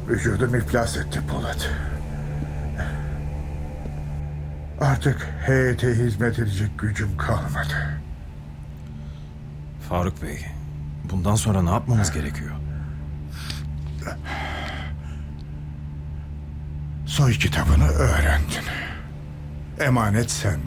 Vücudum iflas etti Polat. Artık heyete hizmet edecek gücüm kalmadı. Faruk Bey, bundan sonra ne yapmamız gerekiyor? Soy kitabını öğrendin. Emanet sende.